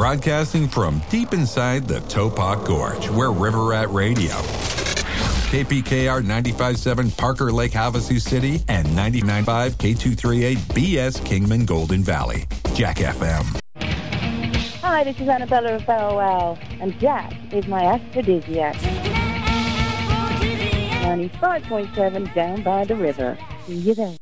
Broadcasting from deep inside the Topak Gorge, where River Rat Radio. KPKR 95.7 Parker Lake, Havasu City, and 99.5 K238 BS Kingman Golden Valley. Jack FM. Hi, this is Annabella of Bow Wow, and Jack is my aphrodisiac. 95.7 down by the river. See you there.